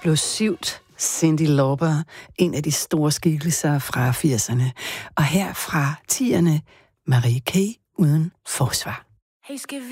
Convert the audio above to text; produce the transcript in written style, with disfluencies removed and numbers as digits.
eksplosivt. Cyndi Lauper, en af de store skikkelser fra 80'erne. Og her fra 10'erne, Marie K. uden forsvar. Hey, skal